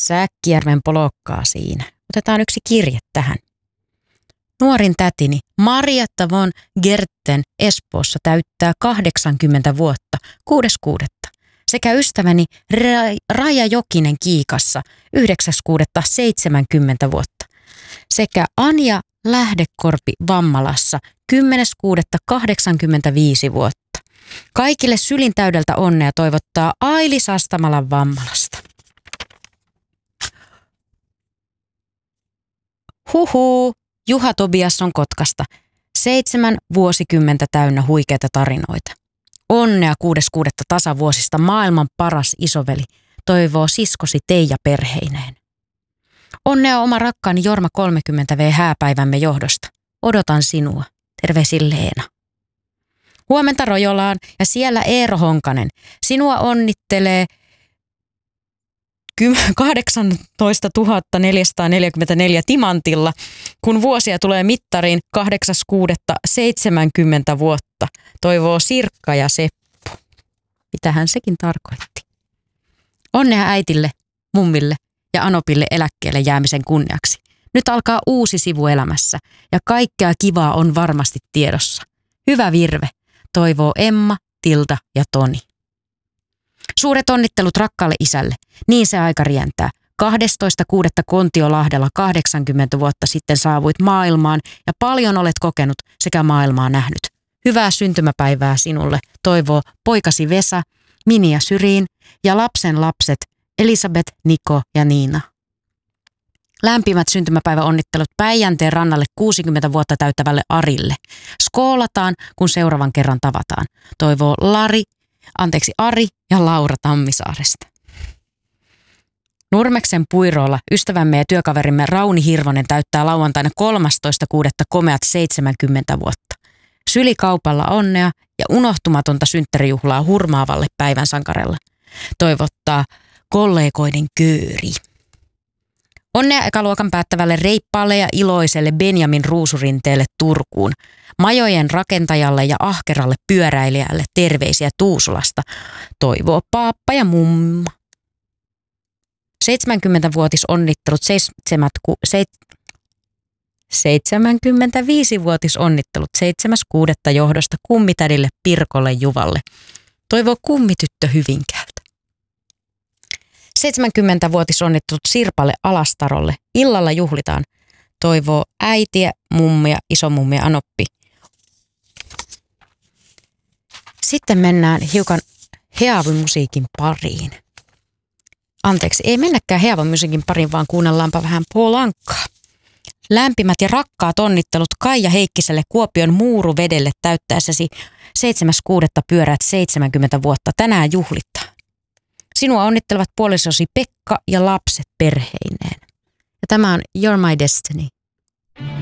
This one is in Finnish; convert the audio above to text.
Säkkijärven polokkaa siinä. Otetaan yksi kirje tähän. Nuorin tätini Marietta von Gerten Espoossa täyttää 80 vuotta 6.6. Sekä ystäväni Raija Jokinen Kiikassa 9.6. vuotta. Sekä Anja Lähdekorpi Vammalassa 10.6. vuotta. Kaikille sylin täydeltä onnea toivottaa Aili Sastamalan Vammalasta. Huhuu, Juha Tobias on Kotkasta. 7 vuosikymmentä täynnä huikeita tarinoita. Onnea 6.6. tasavuosista maailman paras isoveli, toivoo siskosi Teija perheineen. Onnea oma rakkaani Jorma 30V hääpäivämme johdosta. Odotan sinua. Terveisin Leena. Huomenta Rojolaan ja siellä Eero Honkanen. Sinua onnittelee 18 444 timantilla, kun vuosia tulee mittariin 8.6.70 vuotta, toivoo Sirkka ja Seppo. Mitähän sekin tarkoitti? Onnea äitille, mummille ja Anopille eläkkeelle jäämisen kunniaksi. Nyt alkaa uusi sivu elämässä ja kaikkea kivaa on varmasti tiedossa. Hyvä virve, toivoo Emma, Tilda ja Toni. Suuret onnittelut rakkaalle isälle. Niin se aika rientää. 12.6. Kontiolahdella 80 vuotta sitten saavuit maailmaan ja paljon olet kokenut sekä maailmaa nähnyt. Hyvää syntymäpäivää sinulle, toivoo poikasi Vesa, Mini ja Syriin ja lapsen lapset Elisabeth, Niko ja Niina. Lämpimät syntymäpäiväonnittelut Päijänteen rannalle 60 vuotta täyttävälle Arille. Skoolataan, kun seuraavan kerran tavataan, toivoo Ari ja Laura Tammisaaresta. Nurmeksen Puiroolla ystävämme ja työkaverimme Rauni Hirvonen täyttää lauantaina 13.6. komeat 70 vuotta. Sylikaupalla onnea ja unohtumatonta synttärijuhlaa hurmaavalle päivän sankarelle. Toivottaa kollegoiden kööri. Onnea ekaluokan päättävälle reippaalle ja iloiselle Benjamin Ruusurinteelle Turkuun. Majojen rakentajalle ja ahkeralle pyöräilijälle terveisiä Tuusulasta, toivoo paappa ja mumma. 70-vuotisonnittelut 75-vuotisonnittelut 7.6. johdosta kummitädille Pirkolle Juvalle, toivoo kummityttö Hyvinkäältä. 70-vuotisonnittelut Sirpalle Alastarolle, illalla juhlitaan, toivoo äitiä, mummia, isomummia Anoppi. Sitten mennään hiukan heavy-musiikin pariin. Anteeksi, ei mennäkään heavy-musiikin pariin, vaan kuunnellaanpa vähän Paul Ankaa. Lämpimät ja rakkaat onnittelut Kaija Heikkiselle Kuopion Muuruvedelle täyttäessäsi 7.6. pyöräät 70 vuotta. Tänään juhlittaa. Sinua onnittelevat puolisosi Pekka ja lapset perheineen. Ja tämä on You're My Destiny.